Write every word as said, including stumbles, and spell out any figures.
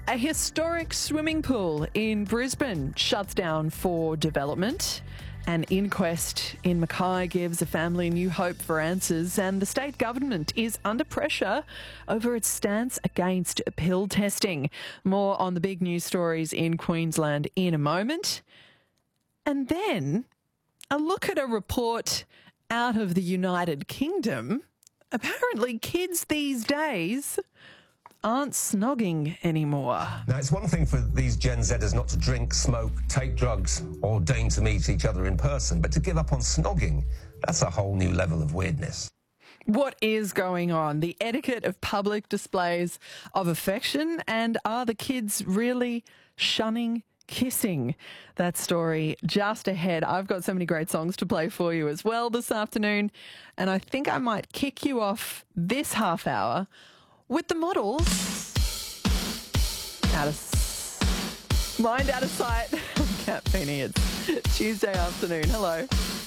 A historic swimming pool in Brisbane shuts down for development. An inquest in Mackay gives a family new hope for answers, and the state government is under pressure over its stance against pill testing. More on the big news stories in Queensland in a moment. And then a look at a report out of the United Kingdom. Apparently kids these days aren't snogging anymore. Now, it's one thing for these Gen Zers not to drink, smoke, take drugs, or deign to meet each other in person, but to give up on snogging, that's a whole new level of weirdness. What is going on? The etiquette of public displays of affection, and are the kids really shunning kissing? That story just ahead. I've got so many great songs to play for you as well this afternoon, and I think I might kick you off this half hour with the Models. Out of mind, out of sight. Cat Feeney. It's Tuesday afternoon. Hello.